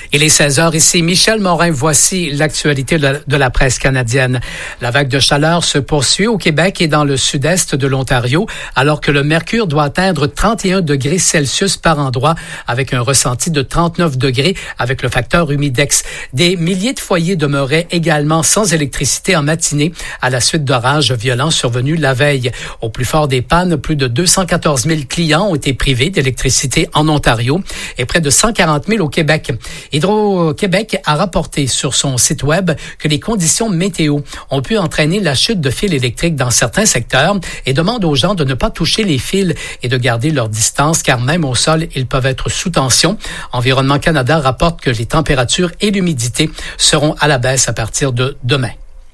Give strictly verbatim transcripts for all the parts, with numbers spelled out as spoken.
Il est seize heures ici. Michel Morin, voici l'actualité de la, de la presse canadienne. La vague de chaleur se poursuit au Québec et dans le sud-est de l'Ontario, alors que le mercure doit atteindre trente et un degrés Celsius par endroit, avec un ressenti de trente-neuf degrés avec le facteur humidex. Des milliers de foyers demeuraient également sans électricité en matinée à la suite d'orages violents survenus la veille. Au plus fort des pannes, plus de deux cent quatorze mille clients ont été privés d'électricité en Ontario et près de cent quarante mille au Québec. Hydro-Québec a rapporté sur son site web que les conditions météo ont pu entraîner la chute de fils électriques dans certains secteurs et demande aux gens de ne pas toucher les fils et de garder leur distance car même au sol, ils peuvent être sous tension. Environnement Canada rapporte que les températures et l'humidité seront à la baisse à partir de demain.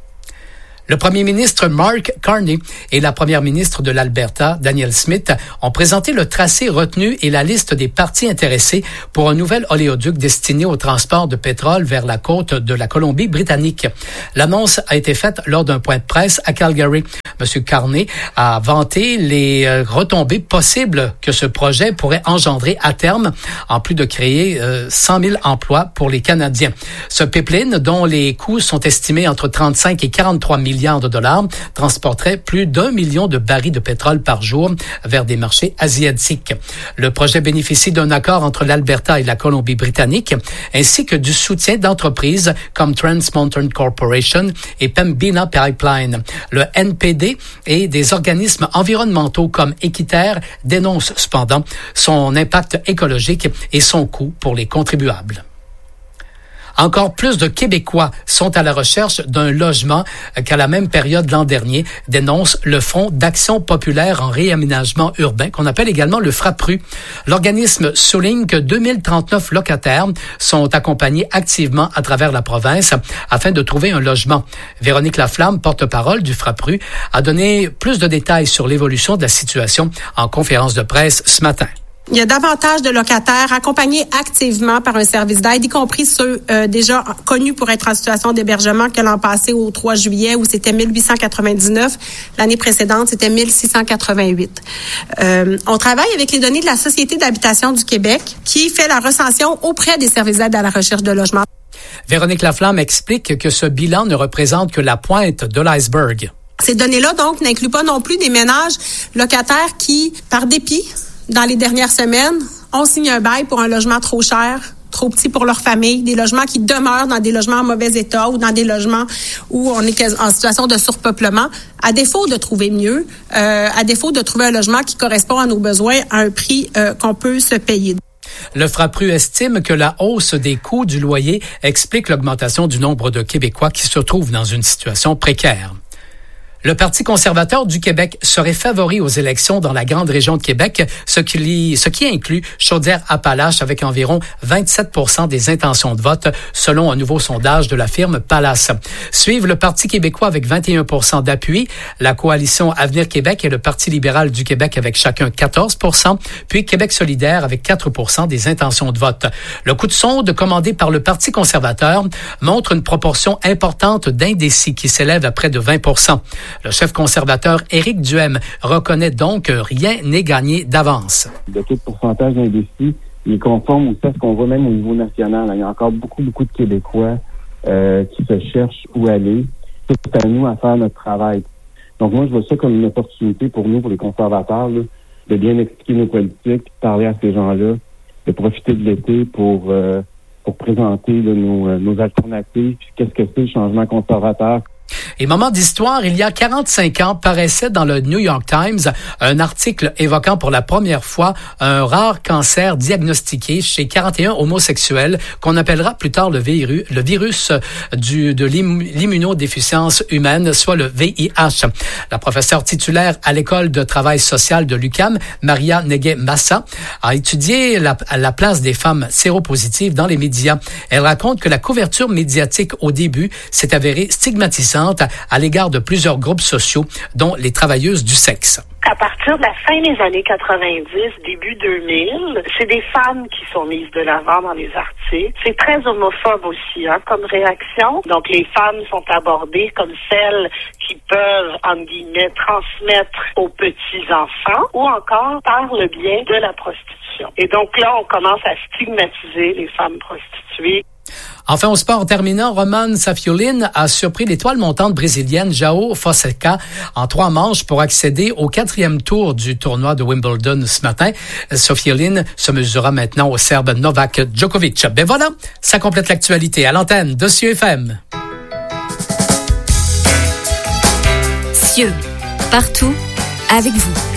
Le premier ministre Mark Carney et la première ministre de l'Alberta, Danielle Smith, ont présenté le tracé retenu et la liste des parties intéressées pour un nouvel oléoduc destiné au transport de pétrole vers la côte de la Colombie-Britannique. L'annonce a été faite lors d'un point de presse à Calgary. M. Carney a vanté les retombées possibles que ce projet pourrait engendrer à terme, en plus de créer euh, cent mille emplois pour les Canadiens. Ce pipeline, dont les coûts sont estimés entre trente-cinq et quarante-trois milliards de dollars, transporterait plus d'un million de barils de pétrole par jour vers des marchés asiatiques. Le projet bénéficie d'un accord entre l'Alberta et la Colombie-Britannique, ainsi que du soutien d'entreprises comme Trans Mountain Corporation et Pembina Pipeline. Le N P D et des organismes environnementaux comme Équiterre dénoncent cependant son impact écologique et son coût pour les contribuables. Encore plus de Québécois sont à la recherche d'un logement qu'à la même période l'an dernier, dénonce le Fonds d'action populaire en réaménagement urbain, qu'on appelle également le FRAPRU. L'organisme souligne que deux mille trente-neuf locataires sont accompagnés activement à travers la province afin de trouver un logement. Véronique Laflamme, porte-parole du FRAPRU, a donné plus de détails sur l'évolution de la situation en conférence de presse ce matin. Il y a davantage de locataires accompagnés activement par un service d'aide, y compris ceux euh, déjà connus pour être en situation d'hébergement que l'an passé au trois juillet où c'était mille huit cent quatre-vingt-dix-neuf. L'année précédente, c'était mille six cent quatre-vingt-huit. Euh, on travaille avec les données de la Société d'habitation du Québec qui fait la recension auprès des services d'aide à la recherche de logement. Véronique Laflamme explique que ce bilan ne représente que la pointe de l'iceberg. Ces données-là, donc, n'incluent pas non plus des ménages locataires qui, par dépit, dans les dernières semaines, on signe un bail pour un logement trop cher, trop petit pour leur famille, des logements qui demeurent dans des logements en mauvais état ou dans des logements où on est en situation de surpeuplement, à défaut de trouver mieux, euh, à défaut de trouver un logement qui correspond à nos besoins à un prix euh, qu'on peut se payer. Le FRAPRU estime que la hausse des coûts du loyer explique l'augmentation du nombre de Québécois qui se trouvent dans une situation précaire. Le Parti conservateur du Québec serait favori aux élections dans la grande région de Québec, ce qui, ce qui inclut Chaudière-Appalaches avec environ vingt-sept pour cent des intentions de vote, selon un nouveau sondage de la firme Palace. Suivent le Parti québécois avec vingt et un pour cent d'appui, la coalition Avenir Québec et le Parti libéral du Québec avec chacun quatorze pour cent, puis Québec solidaire avec quatre pour cent des intentions de vote. Le coup de sonde commandé par le Parti conservateur montre une proportion importante d'indécis qui s'élève à près de vingt pour cent. Le chef conservateur Éric Duhem reconnaît donc que rien n'est gagné d'avance. Le taux de pourcentage d'indécis, il est conforme aussi à ce qu'on voit même au niveau national. Il y a encore beaucoup, beaucoup de Québécois euh, qui se cherchent où aller. C'est à nous à faire notre travail. Donc moi, je vois ça comme une opportunité pour nous, pour les conservateurs, là, de bien expliquer nos politiques, parler à ces gens-là, de profiter de l'été pour euh, pour présenter là, nos, nos alternatives. Puis qu'est-ce que c'est le changement conservateur? Et moment d'histoire, il y a quarante-cinq ans, paraissait dans le New York Times un article évoquant pour la première fois un rare cancer diagnostiqué chez quarante et un homosexuels qu'on appellera plus tard le virus, le virus du, de l'immunodéficience humaine, soit le V I H. La professeure titulaire à l'École de travail social de l'U Q A M, Maria Neguet-Massa, a étudié la, la place des femmes séropositives dans les médias. Elle raconte que la couverture médiatique au début s'est avérée stigmatisante à l'égard de plusieurs groupes sociaux, dont les travailleuses du sexe. À partir de la fin des années quatre-vingt-dix, début deux mille, c'est des femmes qui sont mises de l'avant dans les articles. C'est très homophobe aussi, hein, comme réaction. Donc, les femmes sont abordées comme celles qui peuvent, entre guillemets, transmettre aux petits-enfants ou encore par le biais de la prostitution. prostitution. Et donc là, on commence à stigmatiser les femmes prostituées. Enfin, au sport terminant, Roman Safiullin a surpris l'étoile montante brésilienne João Fonseca en trois manches pour accéder au quatrième tour du tournoi de Wimbledon ce matin. Safiullin se mesurera maintenant au Serbe Novak Djokovic. Ben voilà, ça complète l'actualité à l'antenne de C I E F M. C I E, partout avec vous.